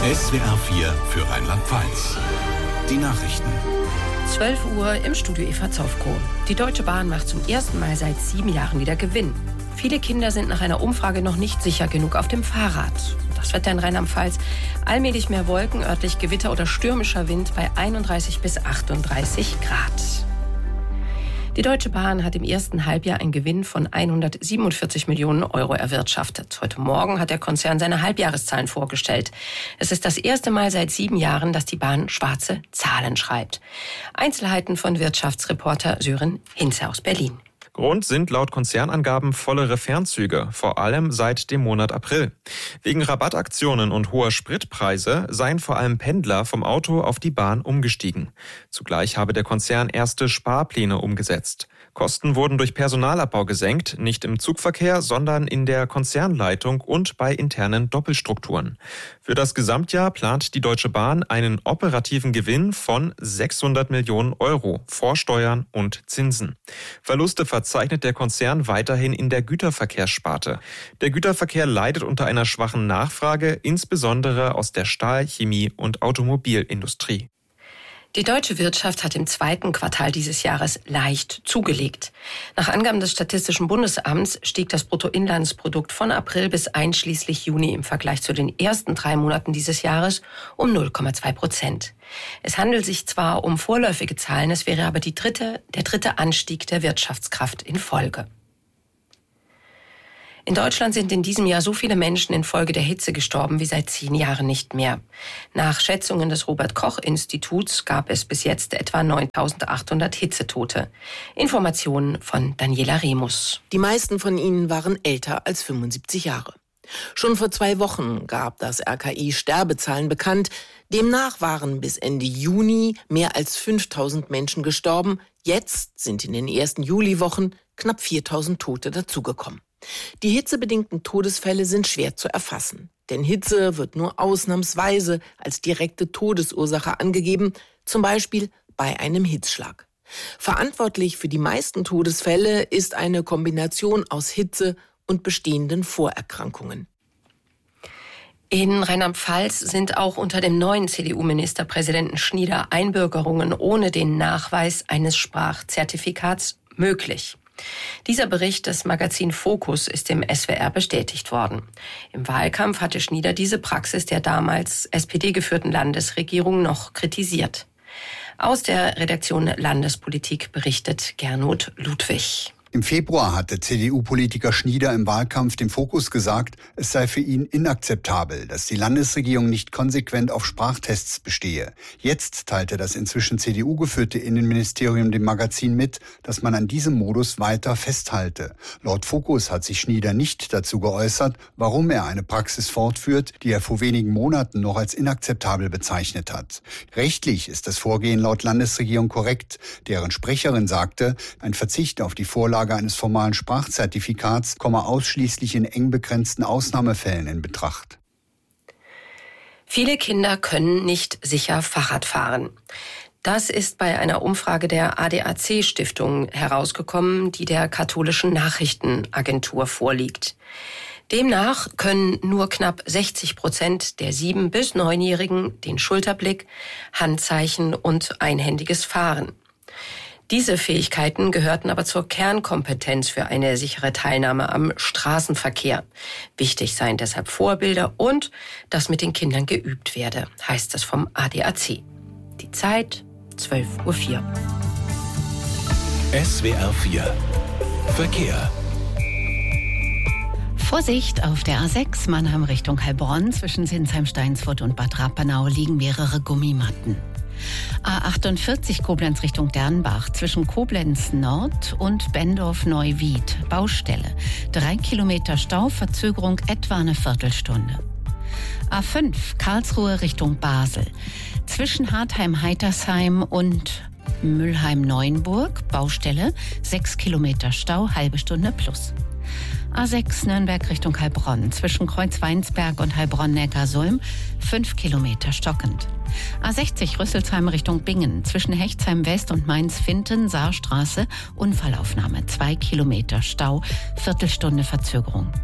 SWR 4 für Rheinland-Pfalz. Die Nachrichten. 12 Uhr im Studio Eva Zofko. Die Deutsche Bahn macht zum ersten Mal seit 7 Jahren wieder Gewinn. Viele Kinder sind nach einer Umfrage noch nicht sicher genug auf dem Fahrrad. Das Wetter in Rheinland-Pfalz: allmählich mehr Wolken, örtlich Gewitter oder stürmischer Wind bei 31 bis 38 Grad. Die Deutsche Bahn hat im ersten Halbjahr einen Gewinn von 147 Millionen Euro erwirtschaftet. Heute Morgen hat der Konzern seine Halbjahreszahlen vorgestellt. Es ist das erste Mal seit 7 Jahren, dass die Bahn schwarze Zahlen schreibt. Einzelheiten von Wirtschaftsreporter Sören Hinze aus Berlin. Grund sind laut Konzernangaben vollere Fernzüge, vor allem seit dem Monat April. Wegen Rabattaktionen und hoher Spritpreise seien vor allem Pendler vom Auto auf die Bahn umgestiegen. Zugleich habe der Konzern erste Sparpläne umgesetzt. Kosten wurden durch Personalabbau gesenkt, nicht im Zugverkehr, sondern in der Konzernleitung und bei internen Doppelstrukturen. Für das Gesamtjahr plant die Deutsche Bahn einen operativen Gewinn von 600 Millionen Euro vor Steuern und Zinsen. Verluste verzeichnet der Konzern weiterhin in der Güterverkehrssparte. Der Güterverkehr leidet unter einer schwachen Nachfrage, insbesondere aus der Stahl-, Chemie- und Automobilindustrie. Die deutsche Wirtschaft hat im zweiten Quartal dieses Jahres leicht zugelegt. Nach Angaben des Statistischen Bundesamts stieg das Bruttoinlandsprodukt von April bis einschließlich Juni im Vergleich zu den ersten 3 Monaten dieses Jahres um 0,2%. Es handelt sich zwar um vorläufige Zahlen, es wäre aber der dritte Anstieg der Wirtschaftskraft in Folge. In Deutschland sind in diesem Jahr so viele Menschen infolge der Hitze gestorben wie seit 10 Jahren nicht mehr. Nach Schätzungen des Robert-Koch-Instituts gab es bis jetzt etwa 9.800 Hitzetote. Informationen von Daniela Remus. Die meisten von ihnen waren älter als 75 Jahre. Schon vor 2 Wochen gab das RKI Sterbezahlen bekannt. Demnach waren bis Ende Juni mehr als 5.000 Menschen gestorben. Jetzt sind in den ersten Juliwochen knapp 4.000 Tote dazugekommen. Die hitzebedingten Todesfälle sind schwer zu erfassen, denn Hitze wird nur ausnahmsweise als direkte Todesursache angegeben, zum Beispiel bei einem Hitzschlag. Verantwortlich für die meisten Todesfälle ist eine Kombination aus Hitze und bestehenden Vorerkrankungen. In Rheinland-Pfalz sind auch unter dem neuen CDU-Ministerpräsidenten Schnieder Einbürgerungen ohne den Nachweis eines Sprachzertifikats möglich. Dieser Bericht des Magazin Focus ist im SWR bestätigt worden. Im Wahlkampf hatte Schnieder diese Praxis der damals SPD-geführten Landesregierung noch kritisiert. Aus der Redaktion Landespolitik berichtet Gernot Ludwig. Im Februar hatte CDU-Politiker Schnieder im Wahlkampf dem Fokus gesagt, es sei für ihn inakzeptabel, dass die Landesregierung nicht konsequent auf Sprachtests bestehe. Jetzt teilte das inzwischen CDU-geführte Innenministerium dem Magazin mit, dass man an diesem Modus weiter festhalte. Laut Fokus hat sich Schnieder nicht dazu geäußert, warum er eine Praxis fortführt, die er vor wenigen Monaten noch als inakzeptabel bezeichnet hat. Rechtlich ist das Vorgehen laut Landesregierung korrekt. Deren Sprecherin sagte, ein Verzicht auf die Vorlage eines formalen Sprachzertifikats komme ausschließlich in eng begrenzten Ausnahmefällen in Betracht. Viele Kinder können nicht sicher Fahrrad fahren. Das ist bei einer Umfrage der ADAC-Stiftung herausgekommen, die der katholischen Nachrichtenagentur vorliegt. Demnach können nur knapp 60% der 7- bis 9-Jährigen den Schulterblick, Handzeichen und einhändiges Fahren. Diese Fähigkeiten gehörten aber zur Kernkompetenz für eine sichere Teilnahme am Straßenverkehr. Wichtig seien deshalb Vorbilder und dass mit den Kindern geübt werde, heißt es vom ADAC. Die Zeit 12:04 Uhr. SWR 4 Verkehr. Vorsicht, auf der A6 Mannheim Richtung Heilbronn zwischen Sinsheim-Steinsfurt und Bad Rappenau liegen mehrere Gummimatten. A48 Koblenz Richtung Dernbach zwischen Koblenz Nord und Bendorf-Neuwied. Baustelle. 3 Kilometer Stau, Verzögerung etwa eine Viertelstunde. A5 Karlsruhe Richtung Basel. Zwischen Hartheim-Heitersheim und Mülheim-Neuenburg. Baustelle. 6 Kilometer Stau, halbe Stunde plus. A6 Nürnberg Richtung Heilbronn. Zwischen Kreuzweinsberg und Heilbronn-Neckarsulm 5 Kilometer stockend. A60 Rüsselsheim Richtung Bingen. Zwischen Hechtsheim West und Mainz-Finten, Saarstraße, Unfallaufnahme. 2 Kilometer Stau, Viertelstunde Verzögerung.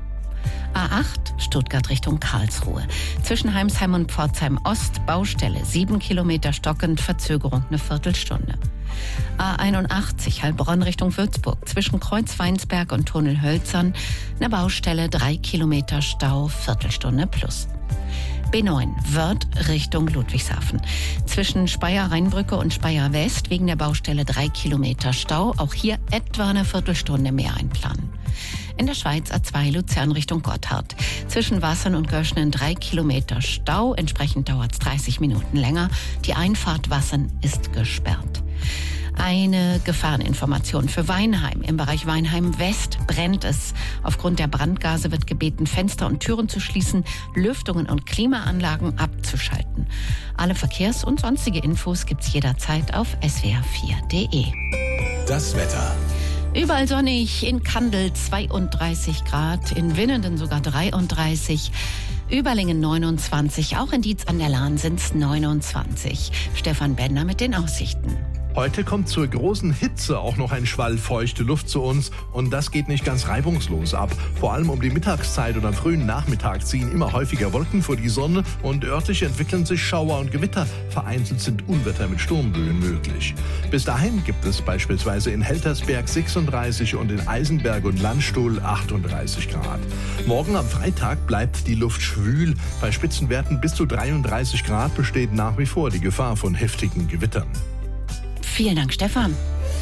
A8 Stuttgart Richtung Karlsruhe. Zwischen Heimsheim und Pforzheim Ost Baustelle 7 Kilometer stockend, Verzögerung eine Viertelstunde. A81 Heilbronn Richtung Würzburg. Zwischen Kreuzweinsberg und Tunnelhölzern eine Baustelle 3 Kilometer Stau, Viertelstunde plus. B9 Wörth Richtung Ludwigshafen. Zwischen Speyer-Rheinbrücke und Speyer-West wegen der Baustelle 3 Kilometer Stau. Auch hier etwa eine Viertelstunde mehr einplanen. In der Schweiz A2 Luzern Richtung Gotthard. Zwischen Wassern und Göschnen 3 Kilometer Stau. Entsprechend dauert es 30 Minuten länger. Die Einfahrt Wassern ist gesperrt. Eine Gefahreninformation für Weinheim. Im Bereich Weinheim West brennt es. Aufgrund der Brandgase wird gebeten, Fenster und Türen zu schließen, Lüftungen und Klimaanlagen abzuschalten. Alle Verkehrs- und sonstige Infos gibt's jederzeit auf swr4.de. Das Wetter. Überall sonnig, in Kandel 32 Grad, in Winnenden sogar 33, Überlingen 29, auch in Dietz an der Lahn sind's 29. Stefan Bender mit den Aussichten. Heute kommt zur großen Hitze auch noch ein Schwall feuchte Luft zu uns und das geht nicht ganz reibungslos ab. Vor allem um die Mittagszeit und am frühen Nachmittag ziehen immer häufiger Wolken vor die Sonne und örtlich entwickeln sich Schauer und Gewitter. Vereinzelt sind Unwetter mit Sturmböen möglich. Bis dahin gibt es beispielsweise in Heltersberg 36 und in Eisenberg und Landstuhl 38 Grad. Morgen am Freitag bleibt die Luft schwül. Bei Spitzenwerten bis zu 33 Grad besteht nach wie vor die Gefahr von heftigen Gewittern. Vielen Dank, Stefan.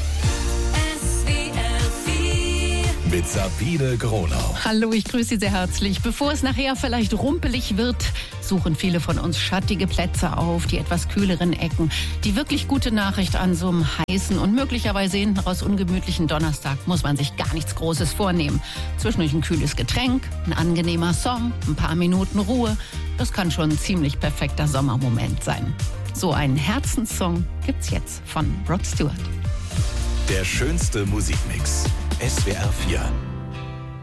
Mit Sabine Gronau. Hallo, ich grüße Sie sehr herzlich. Bevor es nachher vielleicht rumpelig wird, suchen viele von uns schattige Plätze auf, die etwas kühleren Ecken. Die wirklich gute Nachricht an so einem heißen und möglicherweise hinten raus ungemütlichen Donnerstag muss man sich gar nichts Großes vornehmen. Zwischendurch ein kühles Getränk, ein angenehmer Song, ein paar Minuten Ruhe. Das kann schon ein ziemlich perfekter Sommermoment sein. So einen Herzenssong gibt's jetzt von Rod Stewart. Der schönste Musikmix. SWR 4.